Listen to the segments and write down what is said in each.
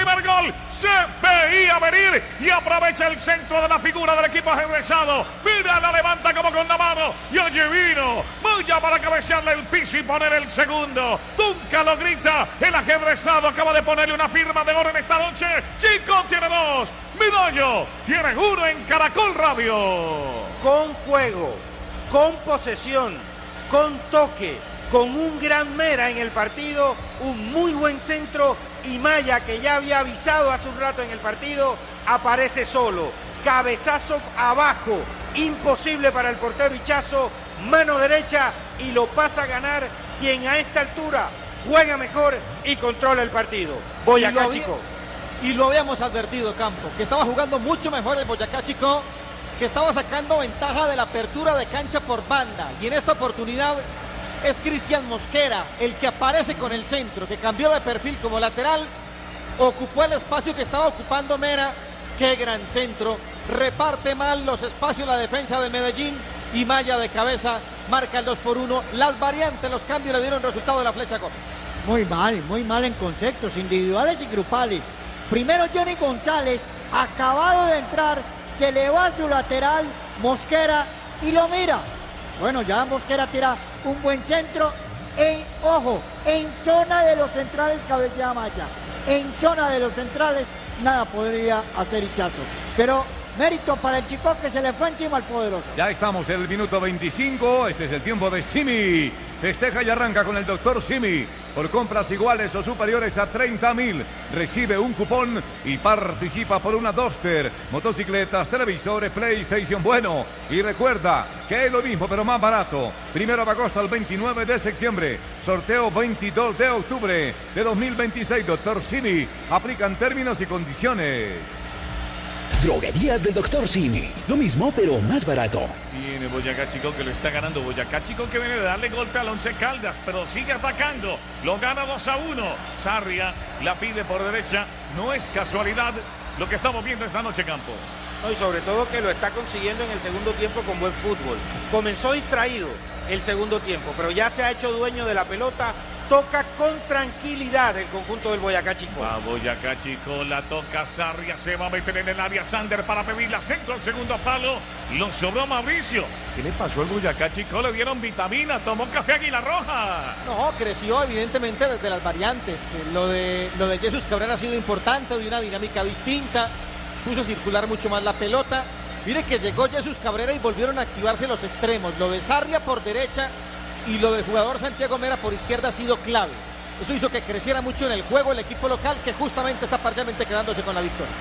primer gol se veía venir y aprovecha el centro de la figura del equipo ajedrezado. Mira, la levanta como con la mano y allí vino Moya para cabecearle el piso y poner el segundo. Tunca lo grita, el ajedrezado acaba de ponerle una firma de oro en esta noche. Chico tiene 2, Midollo tiene 1 en Caracol Radio. Con juego, con posesión, con toque, con un gran Mera en el partido, un muy buen centro y Maya, que ya había avisado hace un rato en el partido, aparece solo. Cabezazo abajo, imposible para el portero Ichazo, mano derecha y lo pasa a ganar quien a esta altura juega mejor y controla el partido. Boyacá Chico. Y lo habíamos advertido, Campo, que estaba jugando mucho mejor el Boyacá Chico, que estaba sacando ventaja de la apertura de cancha por banda. Y en esta oportunidad es Cristian Mosquera el que aparece con el centro, que cambió de perfil como lateral, ocupó el espacio que estaba ocupando Mera. Qué gran centro, reparte mal los espacios la defensa de Medellín y Maya de cabeza marca el 2-1. Las variantes, los cambios le dieron resultado de la Flecha Gómez. Muy mal en conceptos individuales y grupales. Primero Johnny González, acabado de entrar, se le va a su lateral, Mosquera, y lo mira. Bueno, ya Mosquera tira un buen centro, en zona de los centrales cabecea Maya. En zona de los centrales nada podría hacer Ichazo. Pero mérito para el Chico, que se le fue encima al poderoso. Ya estamos en el minuto 25, este es el tiempo de Simi. Festeja y arranca con el doctor Simi. Por compras iguales o superiores a 30.000, recibe un cupón y participa por una Duster, motocicletas, televisores, PlayStation. Bueno, y recuerda que es lo mismo pero más barato. 1 de agosto al 29 de septiembre, sorteo 22 de octubre de 2026. Doctor Simi, aplican términos y condiciones. Droguerías del Dr. Simi. Lo mismo, pero más barato. Viene Boyacá Chico, que lo está ganando. Boyacá Chico, que viene de darle golpe al Once Caldas, pero sigue atacando. Lo gana 2-1. Sarria la pide por derecha. No es casualidad lo que estamos viendo esta noche, Campo. No, y sobre todo que lo está consiguiendo en el segundo tiempo con buen fútbol. Comenzó distraído el segundo tiempo, pero ya se ha hecho dueño de la pelota. Toca con tranquilidad el conjunto del Boyacá Chico. A Boyacá Chico la toca Sarria, se va a meter en el área Sander para pedir la centro al segundo palo. Lo sobró Mauricio. ¿Qué le pasó al Boyacá Chico? Le dieron vitamina, tomó café Águila Roja. No, creció evidentemente desde las variantes. Lo de Jesús Cabrera ha sido importante, de una dinámica distinta. Puso a circular mucho más la pelota. Mire que llegó Jesús Cabrera y volvieron a activarse los extremos. Lo de Sarria por derecha y lo del jugador Santiago Mera por izquierda ha sido clave. Eso hizo que creciera mucho en el juego el equipo local, que justamente está parcialmente quedándose con la victoria.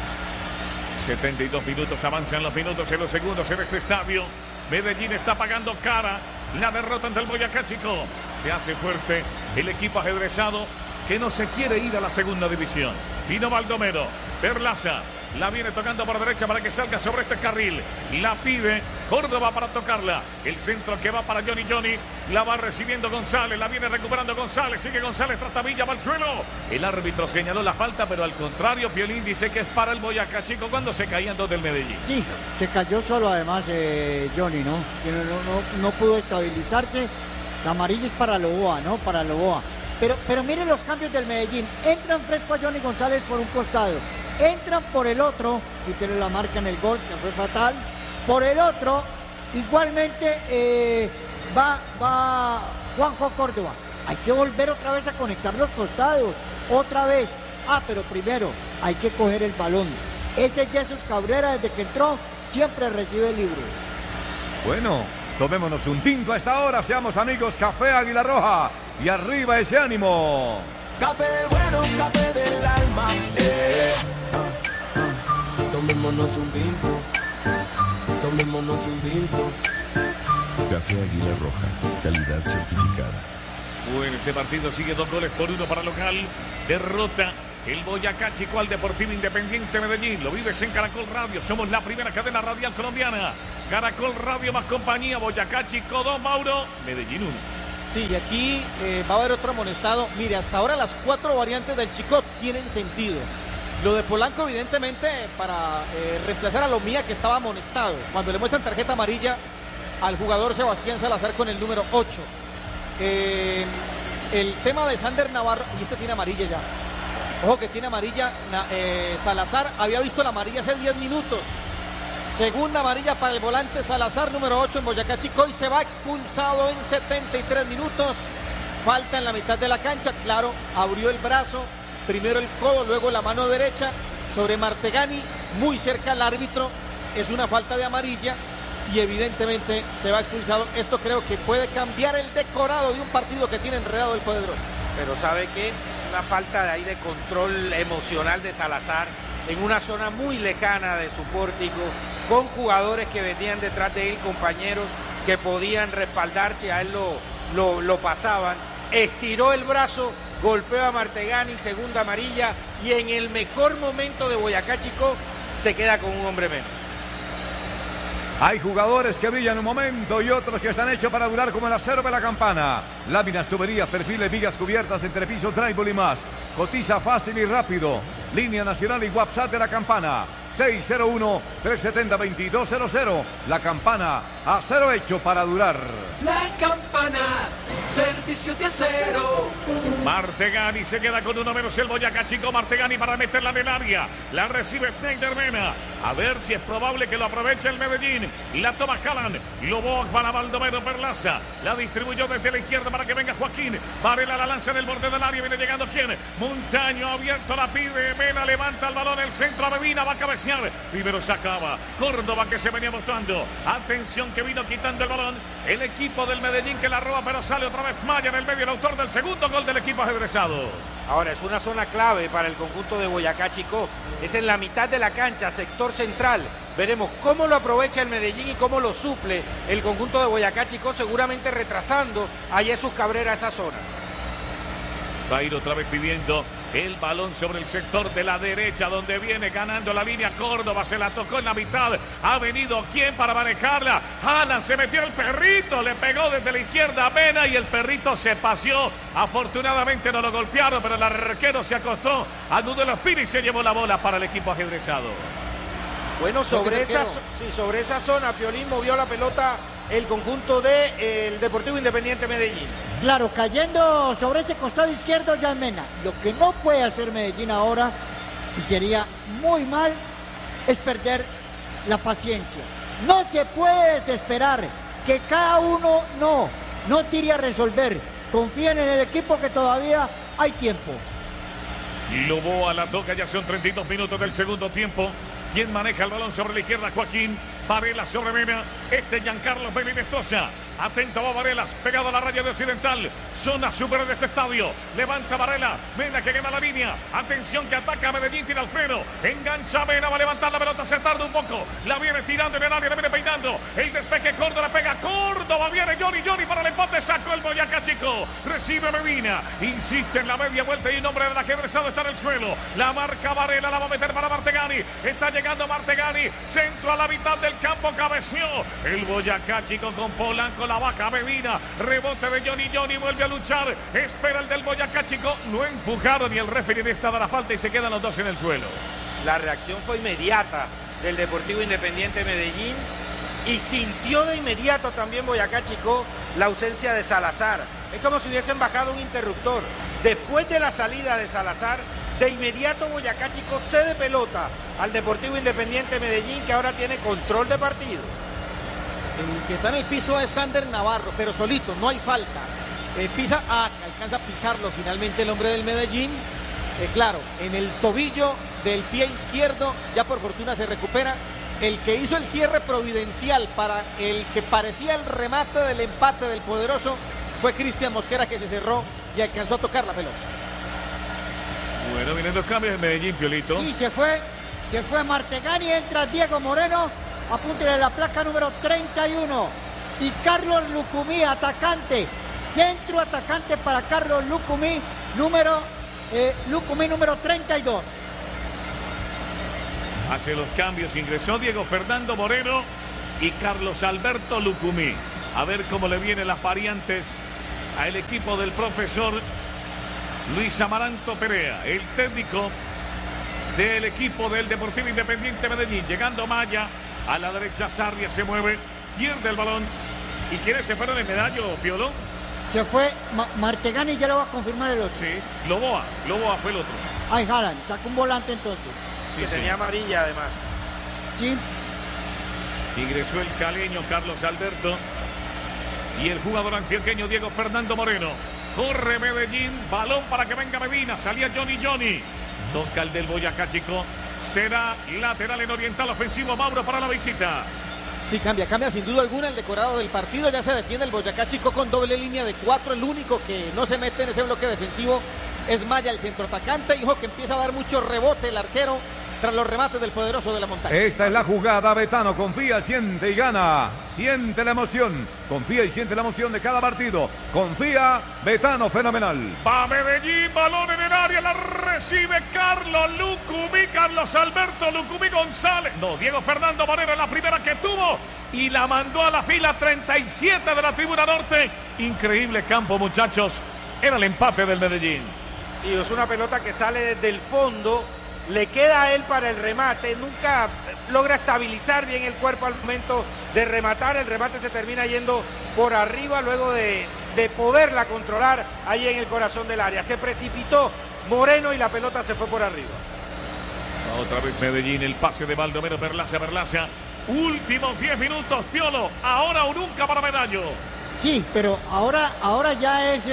72 minutos, avanzan los minutos en los segundos en este estadio. Medellín está pagando cara la derrota ante el Boyacá Chico. Se hace fuerte el equipo ajedrezado, que no se quiere ir a la segunda división. Vino Baldomero, Perlaza, la viene tocando por derecha para que salga sobre este carril. La pide Córdoba para tocarla. El centro que va para Johnny. La va recibiendo González. La viene recuperando González. Sigue González. Trastabilla va al suelo. El árbitro señaló la falta, pero al contrario, Piolín dice que es para el Boyacá Chico cuando se caían dos del Medellín. Sí, se cayó solo además Johnny, ¿no? Que no pudo estabilizarse. La amarilla es para Loboa, ¿no? Para Loboa. Pero miren los cambios del Medellín. Entran fresco a Johnny González por un costado. Entran por el otro, y tiene la marca en el gol, que fue fatal. Por el otro, igualmente va Juanjo Córdoba. Hay que volver otra vez a conectar los costados. Otra vez. Pero primero hay que coger el balón. Ese Jesús Cabrera, desde que entró, siempre recibe libre. Bueno, tomémonos un tinto a esta hora. Seamos amigos. Café Águila Roja. Y arriba ese ánimo. Café del bueno, café del alma. Tomémonos un tinto. Tomémonos un tinto. Café Águila Roja, calidad certificada. Bueno, este partido sigue 2-1 para local. Derrota el Boyacá Chico al Deportivo Independiente Medellín. Lo vives en Caracol Radio. Somos la primera cadena radial colombiana. Caracol Radio más compañía. Boyacá Chico 2, Mauro. Medellín 1. Sí, y aquí va a haber otro amonestado. Mire, hasta ahora las 4 variantes del Chico tienen sentido. Lo de Polanco, evidentemente, para reemplazar a Lomía, que estaba amonestado. Cuando le muestran tarjeta amarilla al jugador Sebastián Salazar con el número 8. El tema de Sander Navarro, y este tiene amarilla ya. Ojo que tiene amarilla Salazar, había visto la amarilla hace 10 minutos. Segunda amarilla para el volante Salazar, número 8 en Boyacá Chicó, y se va expulsado en 73 minutos. Falta en la mitad de la cancha, claro, abrió el brazo, primero el codo, luego la mano derecha sobre Martegani, muy cerca al árbitro, es una falta de amarilla y evidentemente se va expulsado. Esto creo que puede cambiar el decorado de un partido que tiene enredado el poderoso. Pero ¿sabe qué? Una falta de ahí de control emocional de Salazar en una zona muy lejana de su pórtico, con jugadores que venían detrás de él, compañeros que podían respaldarse, a él lo pasaban, estiró el brazo, golpeó a Martegani, segunda amarilla, y en el mejor momento de Boyacá Chicó se queda con un hombre menos. Hay jugadores que brillan un momento y otros que están hechos para durar como el acero de la campana. Láminas, tuberías, perfiles, vigas cubiertas, entrepisos, drywall y más. Cotiza fácil y rápido. Línea nacional y WhatsApp de la campana. 601-370-2200. La campana, acero hecho para durar. La campana, servicio de acero. Martegani se queda con uno menos el Boyacá Chicó. Martegani para meterla en el área. La recibe Schneider Mena. A ver si es probable que lo aproveche el Medellín. La toma Calan. Lobo para Baldomero Perlaza. La distribuyó desde la izquierda para que venga Joaquín. Varela la lanza en el borde del área. Viene llegando ¿quién? Montaño abierto, la pide Mena. Levanta el balón. El centro a Medina. Va a cabecear. Primero sacaba Córdoba, que se venía mostrando. Atención, que vino quitando el balón el equipo del Medellín, que la roba, pero sale otra vez Maya en el medio, el autor del segundo gol del equipo ajedrezado. Ahora es una zona clave para el conjunto de Boyacá Chicó. Es en la mitad de la cancha, sector central. Veremos cómo lo aprovecha el Medellín y cómo lo suple el conjunto de Boyacá Chicó, seguramente retrasando a Jesús Cabrera esa zona. Va a ir otra vez pidiendo el balón sobre el sector de la derecha, donde viene ganando la línea Córdoba. Se la tocó en la mitad. Ha venido ¿quién para manejarla? Alan, se metió el perrito. Le pegó desde la izquierda a Mena y el perrito se paseó. Afortunadamente no lo golpearon, pero el arquero se acostó a Nudelo Espina y se llevó la bola para el equipo ajedrezado. Bueno, sobre esa zona, Piolín, movió la pelota el conjunto del Deportivo Independiente Medellín. Claro, cayendo sobre ese costado izquierdo ya Mena. Lo que no puede hacer Medellín ahora, y sería muy mal, es perder la paciencia. No se puede desesperar, que cada uno no tire a resolver. Confíen en el equipo, que todavía hay tiempo. Loboa la toca, ya son 32 minutos del segundo tiempo. ¿Quién maneja el balón sobre la izquierda? Joaquín. Varela sobre Mena. Giancarlo Belinestrosa. Atento a Varelas, pegado a la raya de Occidental. Zona superior de este estadio. Levanta Varela. Mena que gana la línea. Atención que ataca Medellín, tira Alfredo. Engancha Mena, va a levantar la pelota, se tarda un poco. La viene tirando en el área, la viene peinando. El despeje, Córdoba pega. Córdoba viene Johnny para el empate. Sacó el Boyacá Chicó. Recibe Medina. Insiste en la media vuelta y el nombre del ajedrezado está en el suelo. La marca Varela, la va a meter para Martegani. Está llegando Martegani. Centro a la mitad del campo, cabeció el Boyacá Chicó con Polanco. La vaca Medina, rebote de Johnny, vuelve a luchar, espera el del Boyacá Chicó, no empujaron y el referee le está dando la falta y se quedan los dos en el suelo. La reacción fue inmediata del Deportivo Independiente Medellín y sintió de inmediato también Boyacá Chicó la ausencia de Salazar. Es como si hubiesen bajado un interruptor. Después de la salida de Salazar, de inmediato Boyacá Chicó cede pelota al Deportivo Independiente Medellín, que ahora tiene control de partido. El que está en el piso es Sander Navarro, pero solito, no hay falta. Alcanza a pisarlo finalmente el hombre del Medellín. Claro, en el tobillo del pie izquierdo, ya por fortuna se recupera. El que hizo el cierre providencial para el que parecía el remate del empate del poderoso fue Cristian Mosquera, que se cerró y alcanzó a tocar la pelota. Bueno, vienen los cambios en Medellín, Piolito. Sí, se fue Martegani, entra Diego Moreno. Apúntele la placa número 31. Y Carlos Lucumí, atacante. Centro atacante para Carlos Lucumí, número 32. Hace los cambios, ingresó Diego Fernando Moreno y Carlos Alberto Lucumí. A ver cómo le vienen las variantes al equipo del profesor Luis Amaranto Perea, el técnico del equipo del Deportivo Independiente Medellín. Llegando Maya. A la derecha Sarria se mueve, pierde el balón. ¿Y quiénes se fueron en medallo, Piolo? Se fue Martegani, ya lo va a confirmar el otro. Sí, Loboa fue el otro. Ay, Haaland, saca un volante entonces. Que tenía amarilla además. Sí. Ingresó el caleño Carlos Alberto y el jugador antioqueño Diego Fernando Moreno. Corre Medellín, balón para que venga Medina, salía Johnny. Toca el del Boyacá Chico, será lateral en oriental ofensivo Mauro para la visita. Sí, cambia sin duda alguna el decorado del partido. Ya se defiende el Boyacá Chico con doble línea de 4. El único que no se mete en ese bloque defensivo es Maya, el centroatacante. Hijo que empieza a dar mucho rebote el arquero tras los remates del poderoso de la montaña. Esta es la jugada, Betano. Confía, siente y gana. Siente la emoción. Confía y siente la emoción de cada partido. Confía, Betano, fenomenal. Va Medellín, balón en el área, la recibe Carlos Alberto Lucumí González. No, Diego Fernando Moreno, la primera que tuvo y la mandó a la fila 37 de la tribuna norte. Increíble campo, muchachos. Era el empate del Medellín. Sí, es una pelota que sale desde el fondo. Le queda a él para el remate, nunca logra estabilizar bien el cuerpo al momento de rematar. El remate se termina yendo por arriba luego de poderla controlar ahí en el corazón del área. Se precipitó Moreno y la pelota se fue por arriba. Otra vez Medellín, el pase de Baldomero Perlaza. Últimos 10 minutos, Piolo, ahora o nunca para Medallo. Sí, pero ahora ya es,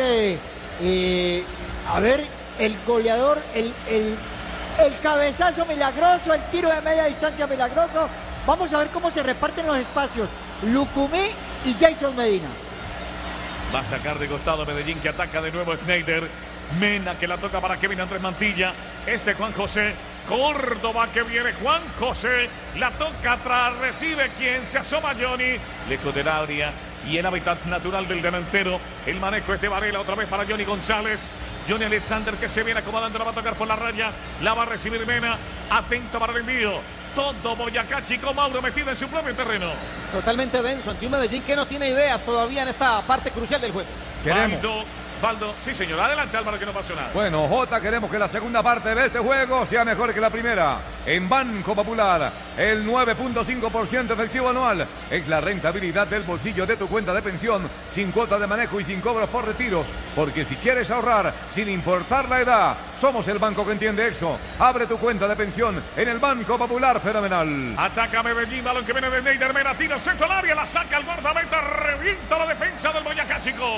a ver, el goleador, el cabezazo milagroso, el tiro de media distancia milagroso. Vamos a ver cómo se reparten los espacios. Lucumí y Jason Medina. Va a sacar de costado Medellín, que ataca de nuevo Schneider. Mena, que la toca para Kevin Andrés Mantilla. Juan José. Córdoba, que viene Juan José. La toca atrás, recibe quien se asoma Johnny. Lejos del área y el hábitat natural del delantero. El manejo es de Varela, otra vez para Johnny González. Johnny Alexander, que se viene acomodando, la va a tocar por la raya. La va a recibir Mena. Atento para el envío. Todo Boyacá Chico, Mauro metido en su propio terreno. Totalmente denso ante un Medellín que no tiene ideas todavía en esta parte crucial del juego. Baldo, sí señor, adelante Álvaro, que no pasó nada. Bueno, Jota, queremos que la segunda parte de este juego sea mejor que la primera. En Banco Popular, el 9.5% efectivo anual es la rentabilidad del bolsillo de tu cuenta de pensión, sin cuota de manejo y sin cobros por retiros. Porque si quieres ahorrar, sin importar la edad, somos el banco que entiende eso. Abre tu cuenta de pensión en el Banco Popular, fenomenal. Ataca Medellín, balón que viene de Neider Mena, tira el centro al área, la saca el guardameta, revienta la defensa del Boyacá Chico.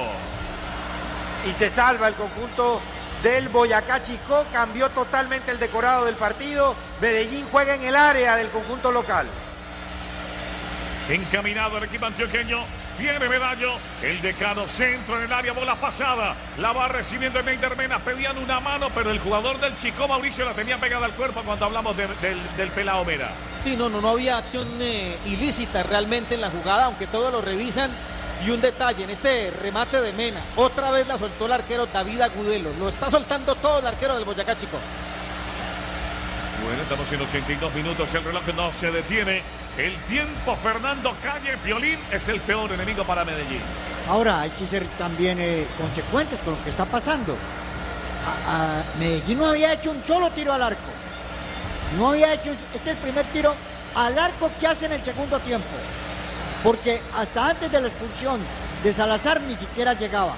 Y se salva el conjunto del Boyacá Chico. Cambió totalmente el decorado del partido. Medellín juega en el área del conjunto local. Encaminado el equipo antioqueño. Viene Medallo. El decano centro en el área. Bola pasada. La va recibiendo el Neider Mena. Pedían una mano, pero el jugador del Chico, Mauricio, la tenía pegada al cuerpo cuando hablamos del pelado Mera. Sí, no había acción ilícita realmente en la jugada, aunque todos lo revisan. Y un detalle, en este remate de Mena, otra vez la soltó el arquero David Agudelo. Lo está soltando todo el arquero del Boyacá Chico. Bueno, estamos en 82 minutos, el reloj no se detiene. El tiempo, Fernando Calle, Piolín, es el peor enemigo para Medellín. Ahora hay que ser también consecuentes con lo que está pasando. Medellín no había hecho un solo tiro al arco. No había hecho, este es el primer tiro al arco que hace en el segundo tiempo. Porque hasta antes de la expulsión de Salazar ni siquiera llegaba.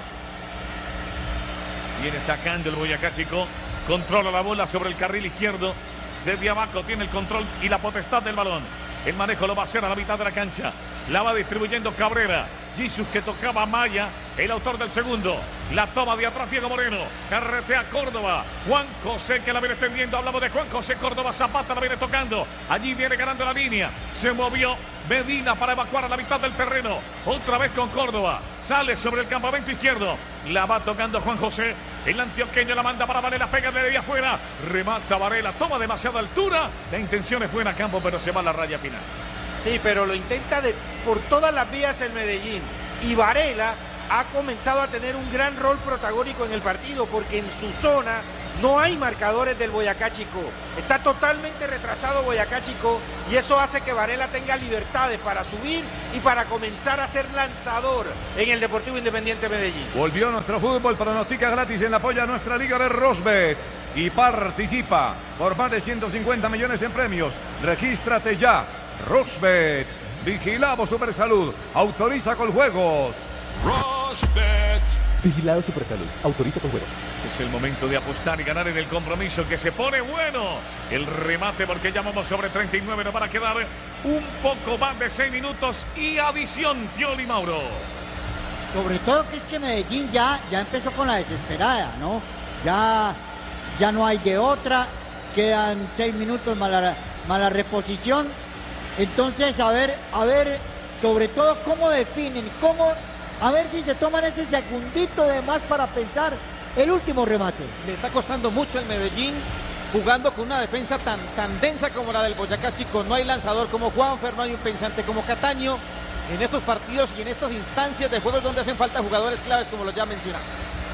Viene sacando el Boyacá Chico, controla la bola sobre el carril izquierdo. Desde abajo tiene el control y la potestad del balón. El manejo lo va a hacer a la mitad de la cancha. La va distribuyendo Cabrera. Jesus, que tocaba a Maya, el autor del segundo. La toma de atrás Diego Moreno. Carretea Córdoba. Juan José, que la viene extendiendo. Hablamos de Juan José. Córdoba, Zapata la viene tocando. Allí viene ganando la línea. Se movió Medina para evacuar a la mitad del terreno. Otra vez con Córdoba. Sale sobre el campamento izquierdo. La va tocando Juan José. El antioqueño la manda para Varela. Pega de ahí afuera. Remata Varela. Toma demasiada altura. La intención es buena, Campo, pero se va a la raya final. Sí, pero lo intenta por todas las vías el Medellín. Y Varela ha comenzado a tener un gran rol protagónico en el partido porque en su zona no hay marcadores del Boyacá Chico. Está totalmente retrasado Boyacá Chico y eso hace que Varela tenga libertades para subir y para comenzar a ser lanzador en el Deportivo Independiente Medellín. Volvió nuestro fútbol, pronostica gratis en la polla nuestra liga de Rosbet y participa por más de 150 millones en premios. Regístrate ya. Rosbet, vigilamos Supersalud, autoriza con juegos. Rosbet. Vigilado Supersalud. Autoriza con juegos. Es el momento de apostar y ganar en el compromiso que se pone bueno. El remate porque ya vamos sobre 39. Nos van a quedar un poco más de 6 minutos y adición, Pioli Mauro. Sobre todo que es que Medellín ya empezó con la desesperada, ¿no? Ya no hay de otra. Quedan 6 minutos más la reposición. Entonces, a ver, sobre todo cómo definen, a ver si se toman ese segundito de más para pensar el último remate. Le está costando mucho el Medellín, jugando con una defensa tan densa como la del Boyacá Chico. No hay lanzador como Juanfer, no hay un pensante como Cataño. En estos partidos y en estas instancias de juegos donde hacen falta jugadores claves como los ya mencionamos.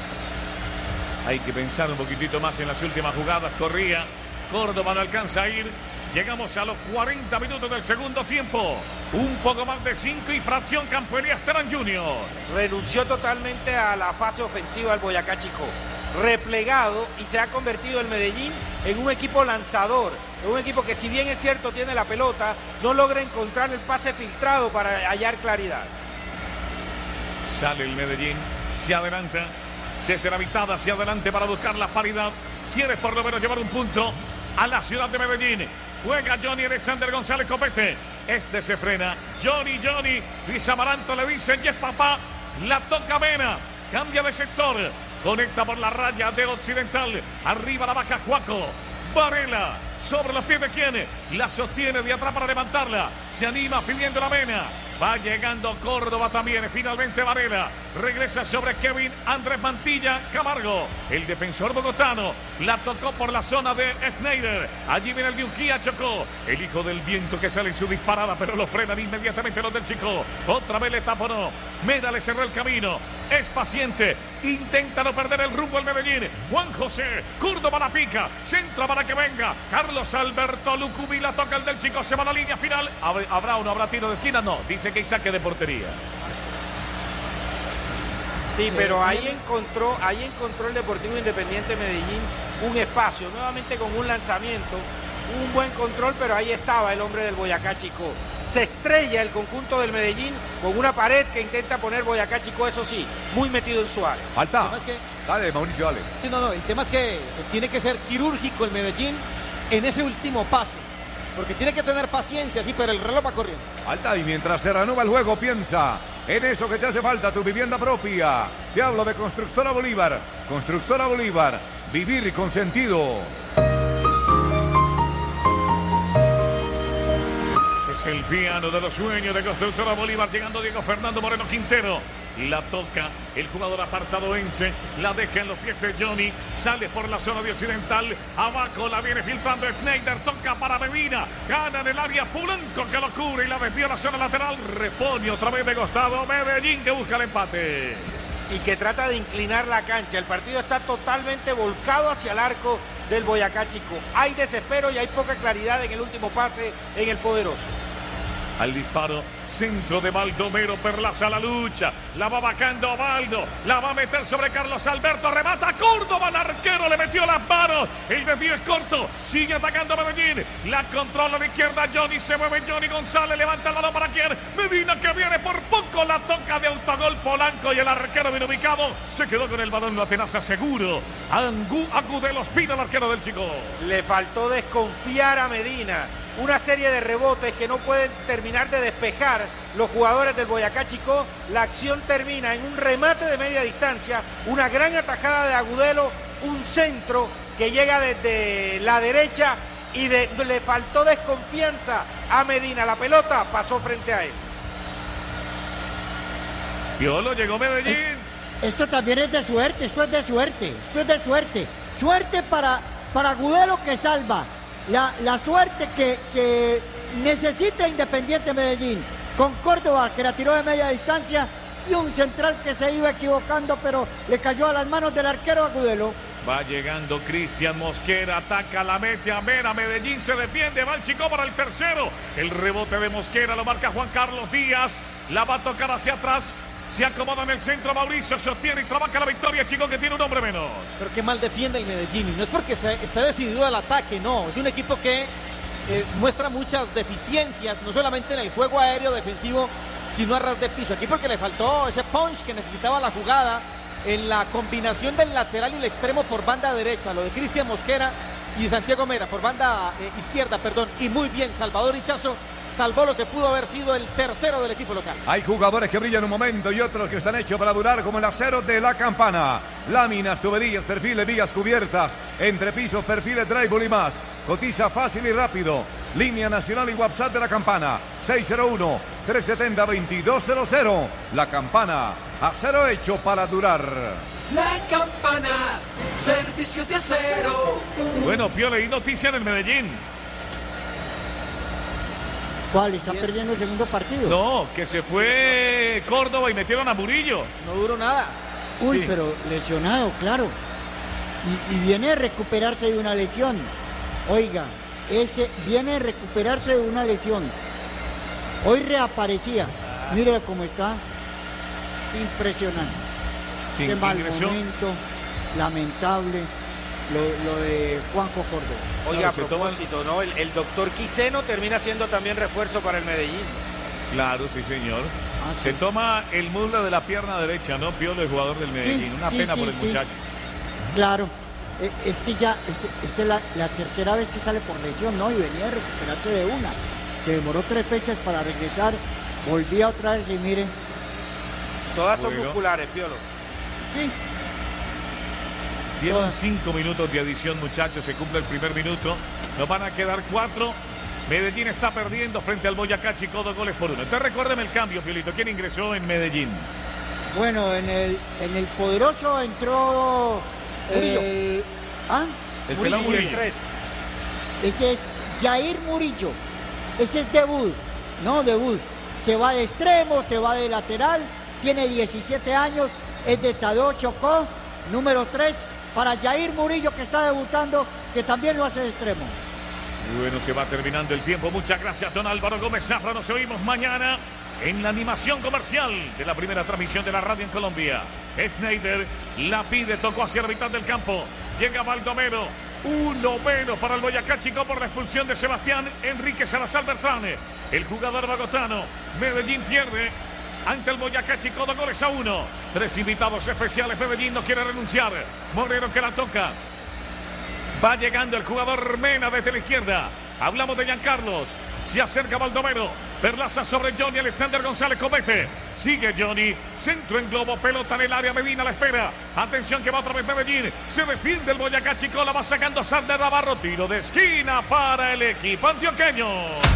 Hay que pensar un poquitito más en las últimas jugadas. Corría, Córdoba no alcanza a ir. Llegamos a los 40 minutos del segundo tiempo. Un poco más de 5 y fracción Campelías Terán Junior. Renunció totalmente a la fase ofensiva del Boyacá Chico. Replegado y se ha convertido el Medellín en un equipo lanzador. En un equipo que, si bien es cierto tiene la pelota, no logra encontrar el pase filtrado para hallar claridad. Sale el Medellín, se adelanta desde la mitad hacia adelante para buscar la paridad. Quiere por lo menos llevar un punto a la ciudad de Medellín. Juega Johnny Alexander González Copete. Este se frena. Johnny. Luis Amaranto le dice: yes, papá. La toca Mena. Cambia de sector. Conecta por la raya de Occidental. Arriba la baja Juaco. Varela. Sobre los pies de quién. La sostiene de atrás para levantarla. Se anima pidiendo la Mena. Va llegando Córdoba también. Finalmente Varela. Regresa sobre Kevin Andrés Mantilla Camargo. El defensor bogotano. La tocó por la zona de Schneider. Allí viene el de Ungía, chocó. El hijo del viento que sale en su disparada, pero lo frenan inmediatamente los del Chico. Otra vez le taponó. Mena le cerró el camino. Es paciente. Intenta no perder el rumbo el Medellín. Juan José. Córdoba la pica. Centra para que venga. Carlos Alberto Lucumí la toca el del Chico. Se va a la línea final. ¿Habrá o no habrá tiro de esquina? No. Dice que hay saque de portería. Sí, pero ahí encontró el Deportivo Independiente Medellín un espacio, nuevamente con un lanzamiento, un buen control, pero ahí estaba el hombre del Boyacá Chico. Se estrella el conjunto del Medellín con una pared que intenta poner Boyacá Chico, eso sí, muy metido en Suárez. Falta. Dale, Mauricio, dale. Sí, no, el tema es que tiene que ser quirúrgico el Medellín en ese último pase. Porque tiene que tener paciencia, sí, pero el reloj va corriendo. Falta, y mientras se reanuda el juego, piensa en eso que te hace falta, tu vivienda propia. Te hablo de Constructora Bolívar. Constructora Bolívar, vivir con sentido. Es el piano de los sueños de Constructora Bolívar. Llegando Diego Fernando Moreno Quintero. La toca el jugador apartadoense. La deja en los pies de Johnny. Sale por la zona de Occidental. Abajo la viene filtrando Schneider. Toca para Medina. Gana en el área Polanco que lo cubre y la desvía a la zona lateral. Repone otra vez de costado. Medellín que busca el empate. Y que trata de inclinar la cancha. El partido está totalmente volcado hacia el arco del Boyacá Chico. Hay desespero y hay poca claridad en el último pase en el poderoso. Al disparo, centro de Baldomero Perlaza, la lucha, la va bajando Baldo, la va a meter sobre Carlos Alberto, remata Córdoba, el arquero le metió las manos, el desvío es corto, sigue atacando Medellín, la controla a la izquierda Johnny, se mueve Johnny González, levanta el balón para quién, Medina que viene por poco, la toca de autogol Polanco y el arquero bien ubicado, se quedó con el balón, lo atenaza seguro, Agudelo Espina, el arquero del Chico. Le faltó desconfiar a Medina. Una serie de rebotes que no pueden terminar de despejar los jugadores del Boyacá Chico. La acción termina en un remate de media distancia, una gran atajada de Agudelo, un centro que llega desde la derecha y le faltó desconfianza a Medina. La pelota pasó frente a él. Piolo, llegó Medellín. Esto también es de suerte, esto es de suerte. Suerte para Agudelo que salva. La suerte que necesita Independiente Medellín, con Córdoba que la tiró de media distancia y un central que se iba equivocando pero le cayó a las manos del arquero Agudelo. Va llegando Cristian Mosquera, ataca, la mete a Mena, Medellín se defiende, va el Chico para el tercero, el rebote de Mosquera lo marca Juan Carlos Díaz, la va a tocar hacia atrás. Se acomoda en el centro Mauricio, sostiene y trabaja la victoria, Chico, que tiene un hombre menos. Pero qué mal defiende el Medellín, y no es porque esté decidido al ataque, no, es un equipo que muestra muchas deficiencias, no solamente en el juego aéreo defensivo, sino a ras de piso. Aquí porque le faltó ese punch que necesitaba la jugada, en la combinación del lateral y el extremo por banda derecha, lo de Cristian Mosquera y Santiago Mera por banda izquierda, y muy bien Salvador Hichazo salvó lo que pudo haber sido el tercero del equipo local. Hay jugadores que brillan un momento y otros que están hechos para durar, como el acero de La Campana. Láminas, tuberías, perfiles, vías cubiertas, entrepisos, perfiles, drywall y más. Cotiza fácil y rápido. Línea nacional y WhatsApp de La Campana, 601-370-2200. La Campana, acero hecho para durar. La Campana, servicio de acero. Bueno, Piole, y noticia en el Medellín. ¿Cuál? ¿Está perdiendo el segundo partido? No, que se fue Córdoba y metieron a Murillo. No duró nada. Uy, Sí. pero lesionado, claro. Y viene a recuperarse de una lesión. Oiga, ese viene a recuperarse de una lesión. Hoy reaparecía. Mire cómo está. Impresionante. Sí, Qué mal ingresó. momento. Lamentable. Lo de Juanjo Córdoba. Oiga, a Claro, se toma- propósito, ¿no? El doctor Quiseno termina siendo también refuerzo para el Medellín. Claro, sí, señor. Ah, sí. Se toma el muslo de la pierna derecha, ¿no? Piole, el jugador del Medellín. Una sí, pena sí, por el sí. muchacho. Claro. Esta es la tercera vez que sale por lesión, ¿no? Y venía a recuperarse de una. Se demoró 3 fechas para regresar. Volvía otra vez y mire. Todas son Bueno. musculares, Piolo. Sí. Dieron Todas. 5 minutos de adición, muchachos. Se cumple el primer minuto. Nos van a quedar 4. Medellín está perdiendo frente al Boyacá Chico 2-1. Entonces recuérdeme el cambio, Piolito. ¿Quién ingresó en Medellín? Bueno, en el poderoso entró Murillo. el pelado Y el Murillo. 3. ese es Jair Murillo. Ese es debut. No, debut. Te va de extremo, te va de lateral. Tiene 17 años. Es de Tadeo Chocó. Número 3 para Jair Murillo, que está debutando, que también lo hace de extremo. Bueno, se va terminando el tiempo. Muchas gracias, don Álvaro Gómez Zafra. Nos oímos mañana en la animación comercial de la primera transmisión de la radio en Colombia. Schneider la pide, tocó hacia la mitad del campo. Llega Baldomero. 1 menos para el Boyacá Chico por la expulsión de Sebastián Enrique Salazar Bertrán. El jugador bogotano. Medellín pierde ante el Boyacá Chico 2-1. 3 invitados especiales. Medellín no quiere renunciar. Moreno que la toca. Va llegando el jugador Mena desde la izquierda. Hablamos de Giancarlos. Se acerca Baldomero. Perlaza sobre Johnny. Alexander González comete. Sigue Johnny. Centro en globo. Pelota en el área. Medina la espera. Atención que va otra vez Medellín. Se defiende el Boyacá Chico. La va sacando Sander Navarro. Tiro de esquina para el equipo antioqueño.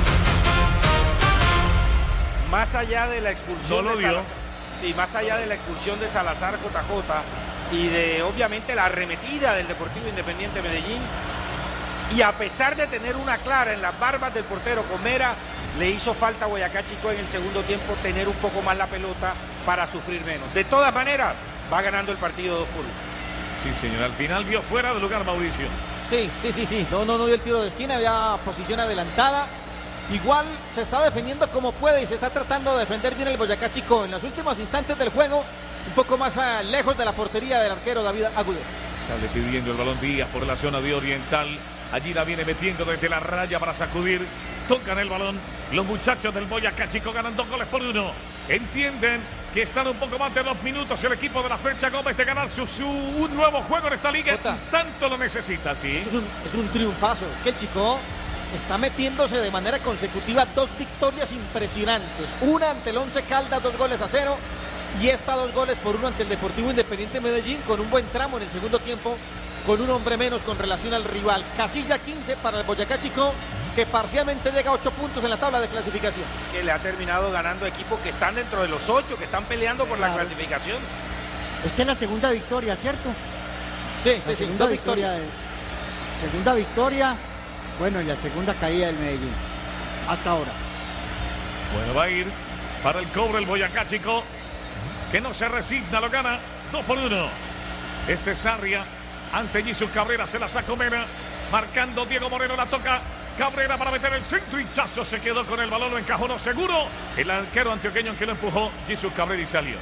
Más allá de la expulsión No lo de dio. Salazar. Sí, más allá de la expulsión de Salazar JJ y de obviamente la arremetida del Deportivo Independiente Medellín. Y a pesar de tener una clara en las barbas del portero Comera, le hizo falta a Boyacá Chico en el segundo tiempo tener un poco más la pelota para sufrir menos. De todas maneras, va ganando el partido 2-1. Sí, señor. Al final vio fuera de lugar Mauricio. Sí. No dio el tiro de esquina, había posición adelantada. Igual se está defendiendo como puede y se está tratando de defender bien el Boyacá Chico. En los últimos instantes del juego, un poco más lejos de la portería del arquero David Agudelo. Sale pidiendo el balón Díaz por la zona de Oriental. Allí la viene metiendo desde la raya para sacudir. Tocan el balón. Los muchachos del Boyacá Chico ganan 2-1. Entienden que están un poco más de 2 minutos el equipo de la Flecha Gómez de ganar un nuevo juego en esta liga. Jota. Y tanto lo necesita, ¿sí? Es un triunfazo. Es que el Chico está metiéndose de manera consecutiva 2 victorias impresionantes. Una ante el Once Caldas, 2-0. Y esta 2-1 ante el Deportivo Independiente Medellín, con un buen tramo en el segundo tiempo, con un hombre menos con relación al rival. Casilla 15 para el Boyacá Chico, que parcialmente llega a 8 puntos en la tabla de clasificación. Que le ha terminado ganando equipos que están dentro de los 8, que están peleando por la Claro. clasificación. Esta es la segunda victoria, ¿cierto? Sí, La segunda 2 victoria. victorias. Segunda victoria. Bueno, y la segunda caída del Medellín. Hasta ahora. Bueno, va a ir para el cobre el Boyacá Chico, que no se resigna, lo gana 2-1. Este es Sarria ante Jesús Cabrera, se la sacó Mena, marcando Diego Moreno, la toca Cabrera para meter el centro. Hinchazo se quedó con el balón, lo encajonó seguro el arquero antioqueño, que lo empujó Jesús Cabrera y salió.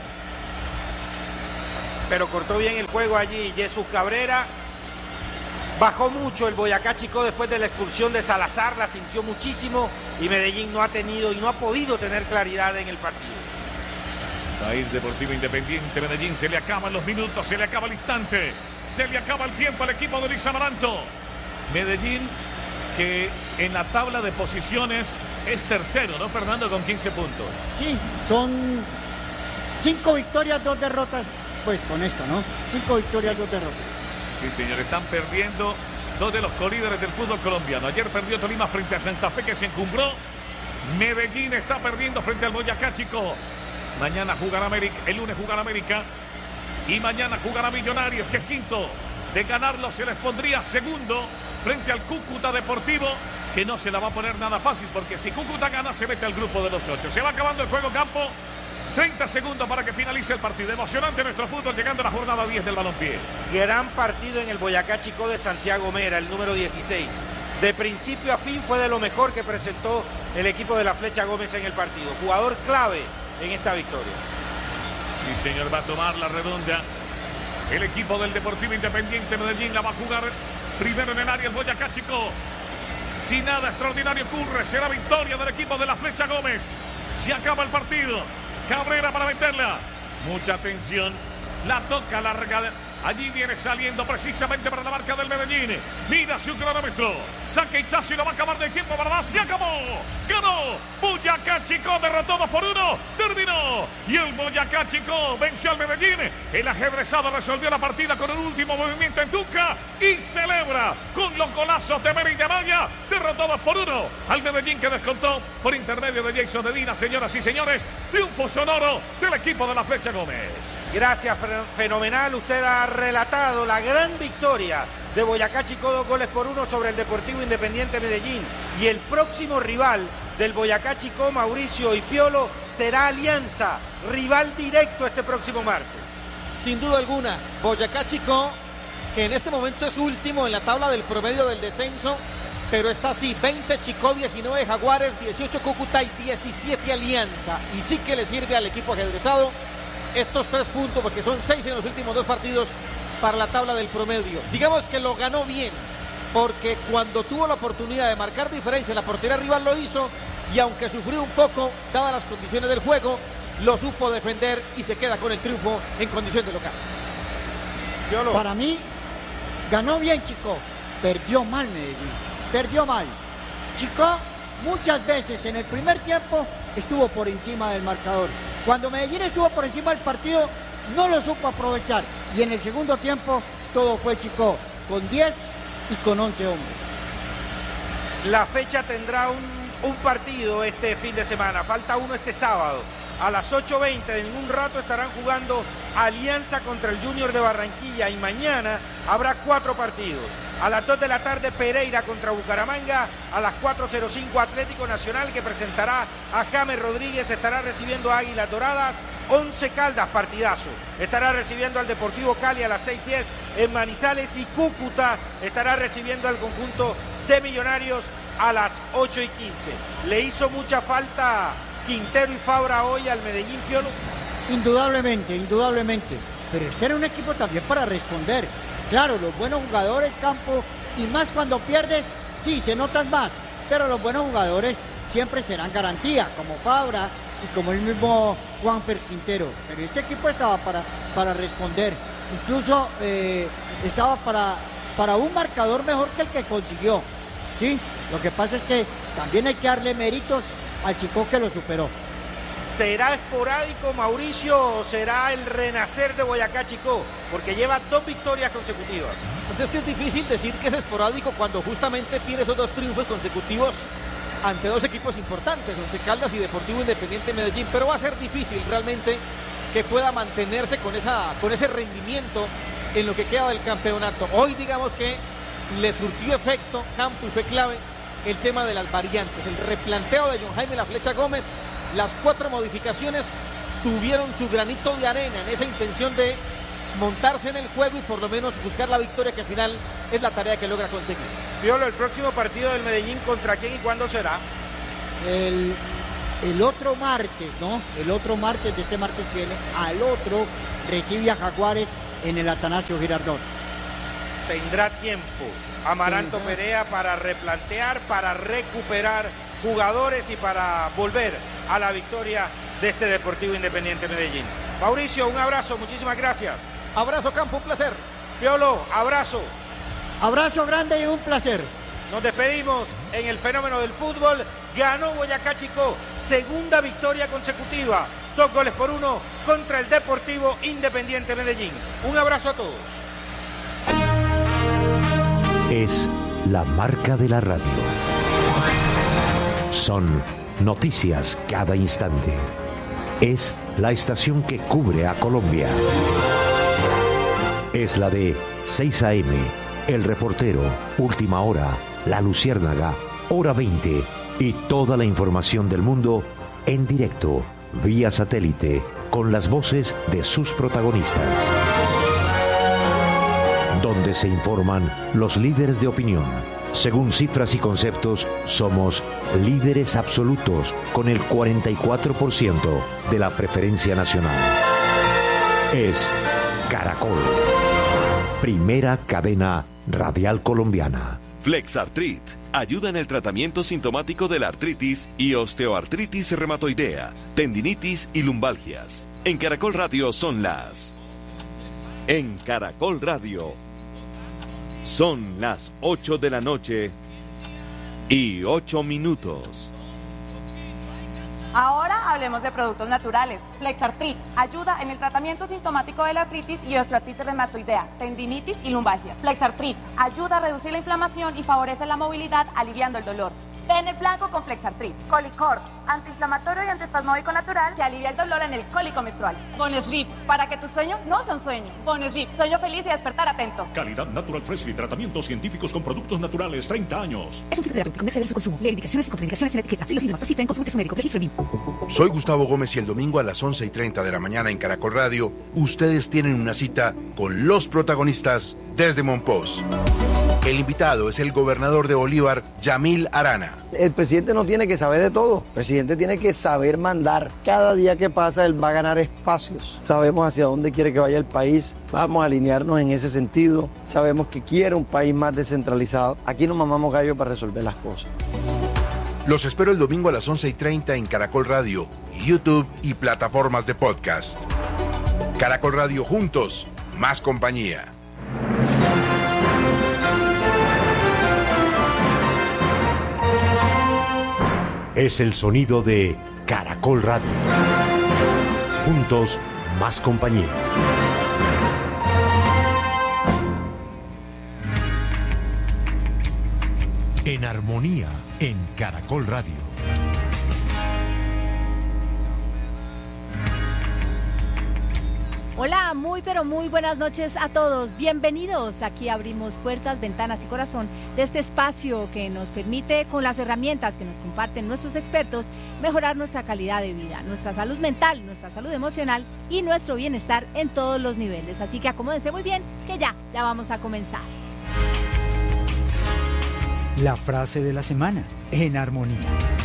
Pero cortó bien el juego allí Jesús Cabrera. Bajó mucho el Boyacá Chico después de la expulsión de Salazar, la sintió muchísimo y Medellín no ha tenido y no ha podido tener claridad en el partido. Va a ir Deportivo Independiente Medellín. Se le acaban los minutos, se le acaba el instante, se le acaba el tiempo al equipo de Luis Amaranto. Medellín, que en la tabla de posiciones es tercero, ¿no, Fernando? Con 15 puntos. Sí, son 5 victorias, 2 derrotas. Pues con esto, ¿no? 5 victorias, 2 derrotas. Sí, señor, están perdiendo 2 de los colíderes del fútbol colombiano. Ayer perdió Tolima frente a Santa Fe, que se encumbró. Medellín está perdiendo frente al Boyacá Chico. Mañana jugará América, el lunes jugará América. Y mañana jugará Millonarios, que es quinto. De ganarlo se les pondría segundo frente al Cúcuta Deportivo, que no se la va a poner nada fácil, porque si Cúcuta gana se mete al grupo de los 8. Se va acabando el juego, Campo. 30 segundos para que finalice el partido. Emocionante nuestro fútbol, llegando a la jornada 10 del balompié. Gran partido en el Boyacá Chico de Santiago Mera, el número 16. De principio a fin fue de lo mejor que presentó el equipo de la Flecha Gómez en el partido. Jugador clave en esta victoria. Sí, señor, va a tomar la redonda. El equipo del Deportivo Independiente Medellín la va a jugar primero en el área el Boyacá Chico. Si nada extraordinario ocurre, será victoria del equipo de la Flecha Gómez. Se acaba el partido. Cabrera para meterla. Mucha atención. La toca larga. Allí viene saliendo precisamente para la marca del Medellín. Mira su cronómetro. Saca Hichazo y lo va a acabar de tiempo, ¿verdad? Se acabó. Ganó. Boyacá Chico derrotó 2-1. Terminó. Y el Boyacá Chico venció al Medellín. El ajedrezado resolvió la partida con el último movimiento en Tuca. Y celebra con los golazos de Mera y de Maya. Derrotó 2-1 al Medellín, que descontó por intermedio de Jason Medina. Señoras y señores, triunfo sonoro del equipo de la Flecha Gómez. Gracias, fenomenal. Usted ha relatado la gran victoria de Boyacá Chico, 2-1 sobre el Deportivo Independiente Medellín. Y el próximo rival del Boyacá Chico, Mauricio y Piolo, será Alianza, rival directo este próximo martes. Sin duda alguna, Boyacá Chico, que en este momento es último en la tabla del promedio del descenso, pero está así: 20 Chico, 19 Jaguares, 18 Cúcuta y 17 Alianza. Y sí que le sirve al equipo ajedrezado estos 3 puntos, porque son 6 en los últimos 2 partidos para la tabla del promedio. Digamos que lo ganó bien, porque cuando tuvo la oportunidad de marcar diferencia en la portería rival lo hizo, y aunque sufrió un poco, dadas las condiciones del juego, lo supo defender y se queda con el triunfo en condición de local. Para mí, ganó bien Chico, perdió mal Medellín, perdió mal. Chico muchas veces en el primer tiempo estuvo por encima del marcador. Cuando Medellín estuvo por encima del partido, no lo supo aprovechar. Y en el segundo tiempo, todo fue Chico, con 10 y con 11 hombres. La fecha tendrá un partido este fin de semana. Falta uno este sábado. A las 8:20, en un rato estarán jugando Alianza contra el Junior de Barranquilla. Y mañana habrá 4 partidos. A las 2 de la tarde, Pereira contra Bucaramanga. A las 4:05, Atlético Nacional, que presentará a James Rodríguez. Estará recibiendo a Águilas Doradas. 11 Caldas, partidazo. Estará recibiendo al Deportivo Cali a las 6:10 en Manizales. Y Cúcuta estará recibiendo al conjunto de Millonarios a las 8:15. ¿Le hizo mucha falta Quintero y Fabra hoy al Medellín, Piolo? Indudablemente, indudablemente. Pero este era un equipo también para responder. Claro, los buenos jugadores, Campo, y más cuando pierdes, sí, se notan más. Pero los buenos jugadores siempre serán garantía, como Fabra y como el mismo Juanfer Quintero. Pero este equipo estaba para responder. Incluso estaba para un marcador mejor que el que consiguió. Sí, lo que pasa es que también hay que darle méritos al Chico que lo superó. ¿Será esporádico, Mauricio, o será el renacer de Boyacá Chico? Porque lleva 2 victorias consecutivas. Pues es que es difícil decir que es esporádico cuando justamente tiene esos 2 triunfos consecutivos ante 2 equipos importantes, Once Caldas y Deportivo Independiente Medellín. Pero va a ser difícil realmente que pueda mantenerse con ese rendimiento en lo que queda del campeonato. Hoy digamos que le surtió efecto, Campo, y fue clave el tema de las variantes, el replanteo de John Jaime La Flecha Gómez. Las 4 modificaciones tuvieron su granito de arena en esa intención de montarse en el juego y por lo menos buscar la victoria, que al final es la tarea que logra conseguir. Piolo, el próximo partido del Medellín, ¿contra quién y cuándo será? El otro martes, ¿no? El otro martes, de este martes que viene, al otro recibe a Jaguares en el Atanasio Girardot. Tendrá tiempo Amaranto Perea para replantear, para recuperar jugadores y para volver a la victoria de este Deportivo Independiente Medellín. Mauricio, un abrazo, muchísimas gracias. Abrazo, Campo, un placer. Piolo, abrazo. Abrazo grande y un placer. Nos despedimos en el fenómeno del fútbol. Ganó Boyacá Chicó, segunda victoria consecutiva. 2-1 contra el Deportivo Independiente Medellín. Un abrazo a todos. Es la marca de la radio. Son noticias cada instante. Es la estación que cubre a Colombia. Es la de 6 AM, El Reportero, Última Hora, La Luciérnaga, Hora 20 y toda la información del mundo en directo, vía satélite, con las voces de sus protagonistas. Donde se informan los líderes de opinión. Según cifras y conceptos, somos líderes absolutos con el 44% de la preferencia nacional. Es Caracol, primera cadena radial colombiana. Flexartrit ayuda en el tratamiento sintomático de la artritis y osteoartritis reumatoidea, tendinitis y lumbalgias. En Caracol Radio son las... En Caracol Radio son las 8 de la noche y 8 minutos. Ahora hablemos de productos naturales. Flexartrit ayuda en el tratamiento sintomático de la artritis y osteoartritis reumatoidea, tendinitis y lumbalgia. Flexartrit ayuda a reducir la inflamación y favorece la movilidad, aliviando el dolor. Ten el blanco con Flexartrit. Colicor, antiinflamatorio y antiespasmódico natural que alivia el dolor en el cólico menstrual. Bonesleep, para que tu sueño no sea un sueño. Bonesleep, sueño feliz y despertar atento. Calidad Natural Freshly, tratamientos científicos con productos naturales, 30 años. Es un filtro terapéutico comercial de su consumo. Lee indicaciones y contraindicaciones en la etiqueta. Si los síntomas persisten, consulte a su médico. Registro BIM. Soy Gustavo Gómez y el domingo a las 11:30 de la mañana en Caracol Radio, ustedes tienen una cita con los protagonistas desde Monpós. El invitado es el gobernador de Bolívar, Yamil Arana. El presidente no tiene que saber de todo, el presidente tiene que saber mandar. Cada día que pasa él va a ganar espacios. Sabemos hacia dónde quiere que vaya el país, vamos a alinearnos en ese sentido. Sabemos que quiere un país más descentralizado. Aquí no mamamos gallo para resolver las cosas. Los espero el domingo a las 11:30 en Caracol Radio, YouTube y plataformas de podcast. Caracol Radio, juntos, más compañía. Es el sonido de Caracol Radio. Juntos, más compañía. En armonía, en Caracol Radio. Hola, muy pero muy buenas noches a todos. Bienvenidos. Aquí abrimos puertas, ventanas y corazón de este espacio que nos permite, con las herramientas que nos comparten nuestros expertos, mejorar nuestra calidad de vida, nuestra salud mental, nuestra salud emocional y nuestro bienestar en todos los niveles. Así que acomódense muy bien, que ya vamos a comenzar. La frase de la semana, en armonía.